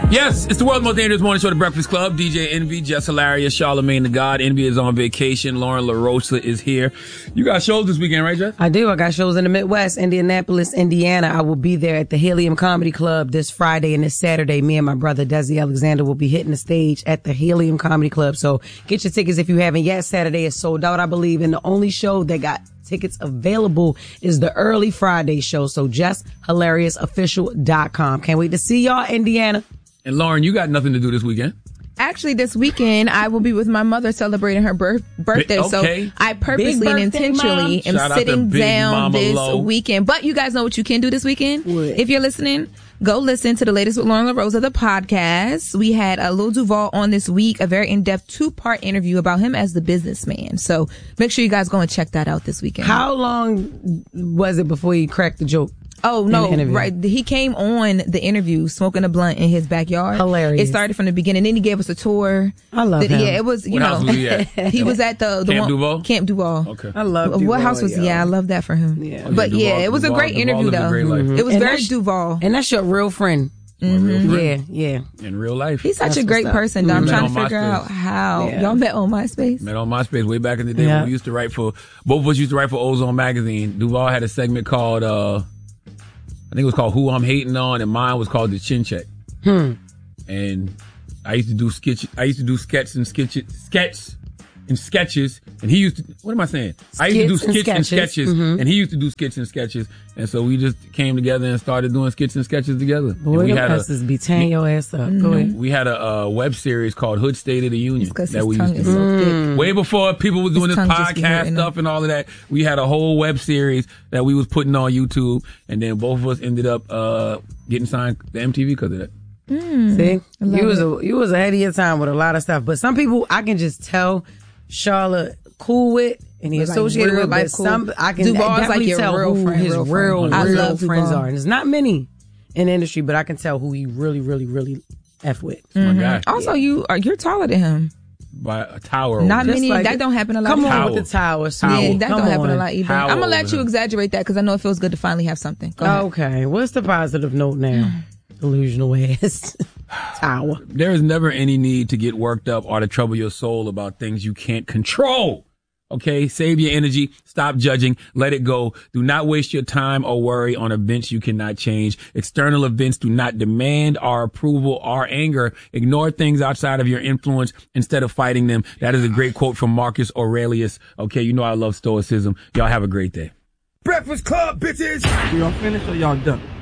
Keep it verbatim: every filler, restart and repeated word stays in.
Yes, it's the world's most dangerous morning show, The Breakfast Club. D J Envy, Jess Hilarious, Charlamagne the God. Envy is on vacation. Lauren LaRosa is here. You got shows this weekend, right, Jess? I do. I got shows in the Midwest, Indianapolis, Indiana. I will be there at the Helium Comedy Club this Friday and this Saturday. Me and my brother, Desi Alexander, will be hitting the stage at the Helium Comedy Club. So get your tickets if you haven't yet. Saturday is sold out, I believe. And the only show that got tickets available is the early Friday show. So just hilarious official dot com. Can't wait to see y'all, Indiana. And Lauren, you got nothing to do this weekend. Actually, this weekend, I will be with my mother celebrating her birth- birthday. Okay. So I purposely Big and birthday, intentionally Mom. am Shout out to sitting Big down Mama this Lo. weekend. But you guys know what you can do this weekend? What? If you're listening, go listen to the latest with Lauren LaRosa, the podcast. We had uh, Lil Duval on this week, a very in-depth two-part interview about him as the businessman. So make sure you guys go and check that out this weekend. How long was it before you cracked the joke? Oh, no, right. He came on the interview smoking a blunt in his backyard. Hilarious. It started from the beginning. Then he gave us a tour. I love The- him. Yeah, it was, you What know. house was he at? He was at the, the Camp one, Duval? Camp Duval. Okay. I love What Duval, house was yo. Yeah, I love that for him. Yeah. But Oh, yeah, yeah, Duval- it was a Duval- great Duval interview lives a though. great life. It was And very that's- Duval. And that's your real friend. My real friend. Yeah, yeah. In real life. He's such That's a great what's up. person though. I'm Met trying on to figure MySpace. out how. Yeah. Y'all met on MySpace? Met on MySpace way back in the day Yeah. when we used to write for, both of us used to write for Ozone Magazine. Duval had a segment called, uh, I think it was called Who I'm Hating On, and mine was called The Chin Check. Hmm. And I used to do sketch, I used to do sketches and sketches, sketch and sketches, and he used to, what am I saying? I used to do Skits and skits and sketches. sketches, Mhm. and he used to do skits and sketches, and so we just came together and started doing skits and sketches together. And Boy, we them had a, cusses be tearing your ass up. Go ahead. we had a, uh web series called Hood State of the Union Because that his we tongue used to is do. so Mm. thick. Way before people was doing His this tongue just be podcast hurting stuff and all of that, we had a whole web series that we was putting on YouTube, and then both of us ended up uh, getting signed to M T V because of that. See, you was a, you was ahead of your time with a lot of stuff, but some people I can just tell Charlotte cool with and he Like associated real with. life But cool. some I can Duval's like definitely your tell real who friend, his real real, friend. I real love friends Duval. are, and there's not many in the industry, but I can tell who he really, really, really f with. My guy. Also, you are you're taller than him. By a tower. Not over Just many. like that it. don't happen a lot. Come on Towel. with the tower, Towel. Yeah, sweetie. that Come don't happen on. a lot either. Towel I'm gonna let over you him. exaggerate that because I know it feels good to finally have something. Go ahead. Okay, what's the positive note now? Delusional ass tower. There is never any need to get worked up or to trouble your soul about things you can't control. Okay, save your energy. Stop judging. Let it go. Do not waste your time or worry on events you cannot change. External events do not demand our approval or anger. Ignore things outside of your influence instead of fighting them. That is a great quote from Marcus Aurelius. Okay, you know I love stoicism. Y'all have a great day. Breakfast Club, bitches! Y'all finished or y'all done?